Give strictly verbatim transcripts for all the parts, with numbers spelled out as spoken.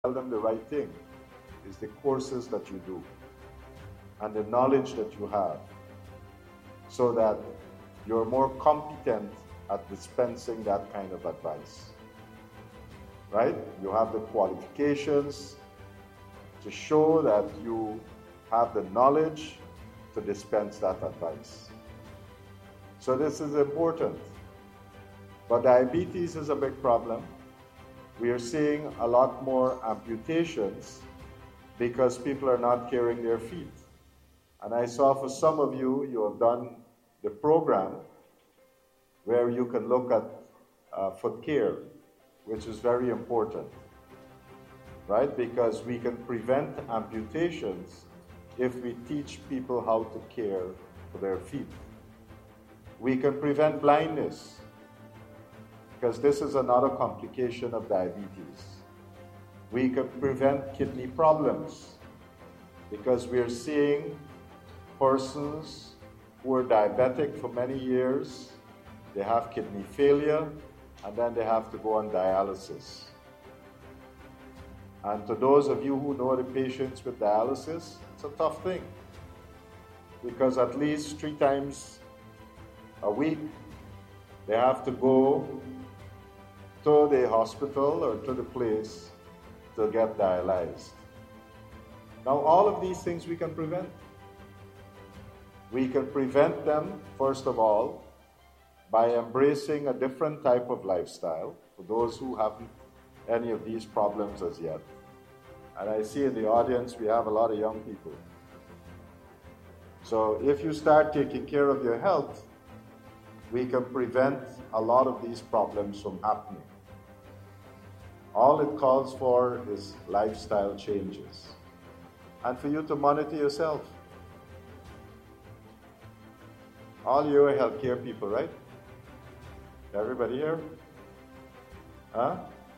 tell them the right thing is the courses that you do and the knowledge that you have so that you're more competent at dispensing that kind of advice. Right? You have the qualifications to show that you have the knowledge to dispense that advice. So this is important. But diabetes is a big problem. We are seeing a lot more amputations because people are not carrying their feet. And I saw for some of you, you have done the program where you can look at uh, foot care, which is very important, right? Because we can prevent amputations if we teach people how to care for their feet. We can prevent blindness, because this is another complication of diabetes. We can prevent kidney problems, because we are seeing persons who are diabetic for many years, they have kidney failure, and then they have to go on dialysis. And to those of you who know the patients with dialysis, it's a tough thing, because at least three times a week, they have to go to the hospital or to the place to get dialyzed. Now, all of these things we can prevent. We can prevent them, first of all, by embracing a different type of lifestyle for those who haven't any of these problems as yet. And I see in the audience we have a lot of young people. So if you start taking care of your health, we can prevent a lot of these problems from happening. All it calls for is lifestyle changes. And for you to monitor yourself. All you are healthcare people, right? Everybody here? Huh?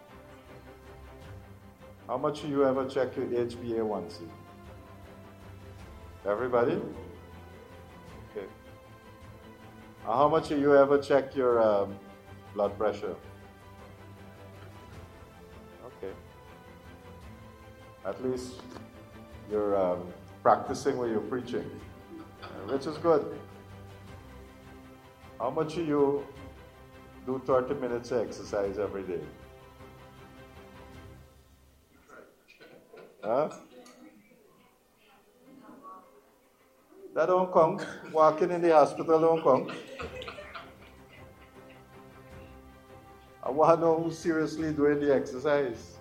How much do you ever check your H b A one c? Everybody? Okay. How much do you ever check your um, blood pressure? Okay. At least you're um, practicing what you're preaching, which is good. How much do you do thirty minutes of exercise every day? Huh? That don't count. Walking in the hospital don't count. I want to know who's seriously doing the exercise.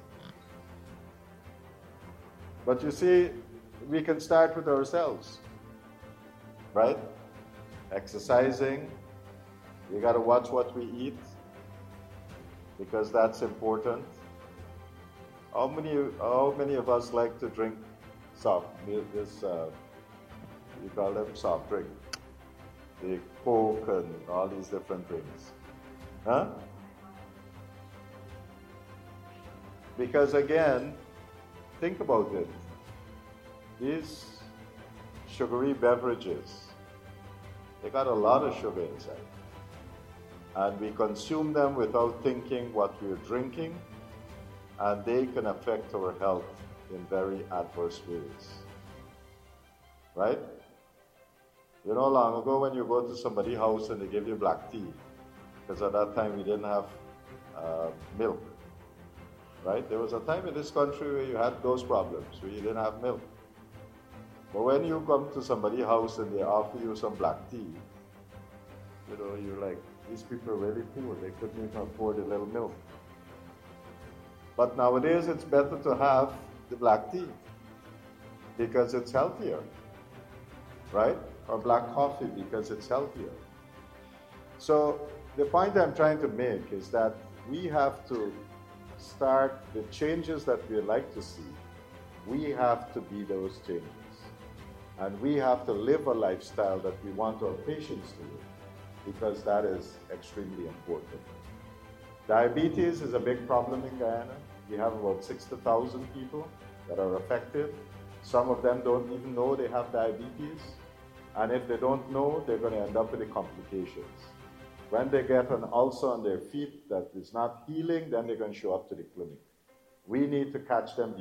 But you see, we can start with ourselves, right? Exercising. We got to watch what we eat, because that's important. How many, how many of us like to drink soft, this, uh, you call them soft drink, the Coke and all these different drinks? Huh? Because again, think about it. These sugary beverages, they got a lot of sugar inside. And we consume them without thinking what we're drinking, and they can affect our health in very adverse ways. Right? You know, long ago when you go to somebody's house and they give you black tea, because at that time we didn't have uh, milk. Right? There was a time in this country where you had those problems, where you didn't have milk. But when you come to somebody's house and they offer you some black tea, you know, you're like, these people are really poor. They couldn't even afford a little milk. But nowadays, it's better to have the black tea because it's healthier, right? Or black coffee because it's healthier. So the point I'm trying to make is that we have to start the changes that we like to see. We have to be those changes. And we have to live a lifestyle that we want our patients to live, because that is extremely important. Diabetes is a big problem in Guyana. We have about sixty thousand people that are affected. Some of them don't even know they have diabetes. And if they don't know, they're going to end up with the complications. When they get an ulcer on their feet that is not healing, then they're going to show up to the clinic. We need to catch them